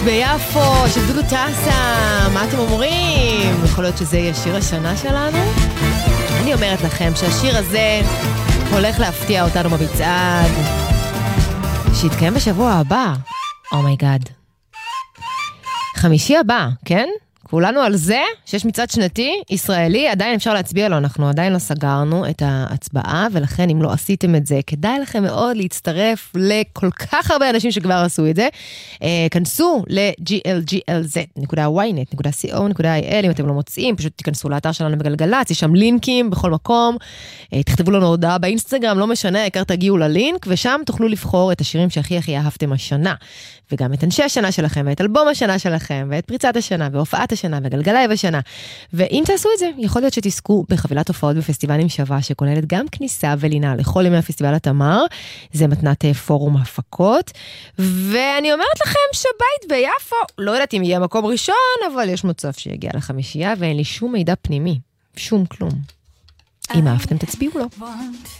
ביפו של דודו טסה, מה אתם אומרים? יכול להיות שזה יהיה שיר השנה שלנו? אני אומרת לכם שהשיר הזה הולך להפתיע אותנו במצעד שיתקיים בשבוע הבא. אומייגאד. חמישי הבא, כן? כולנו על זה שיש מצעד שנתי ישראלי, עדיין אפשר להצביע לו, אנחנו עדיין לא סגרנו את ההצבעה, ולכן אם לא עשיתם את זה, כדאי לכם מאוד להצטרף לכל כך הרבה אנשים שכבר עשו את זה. כנסו ל-glglz.ynet.co.il, אם אתם לא מוצאים, פשוט תיכנסו לאתר שלנו בגלגלץ, יש שם לינקים בכל מקום, תכתבו לנו הודעה באינסטגרם, לא משנה, העיקר תגיעו ללינק, ושם תוכלו לבחור את השירים שהכי הכי אהבתם השנה, וגם את אנשי השנה שלכם, ואת אלבום השנה שלכם, ואת פריצת השנה, והופעת השנה, וגלגלייב השנה. ואם תעשו את זה, יכול להיות שתזכו בחבילת הופעות בפסטיבלים שווה, שכוללת גם כניסה ולינה לכל ימי הפסטיבל התמר, זה מתנת פורום הפקות, ואני אומרת לכם שבית ביפו, לא יודעת אם יהיה מקום ראשון, אבל יש מצב שיגיע לחמישייה, ואין לי שום מידע פנימי, שום כלום. אם אהבתם תצביעו לו.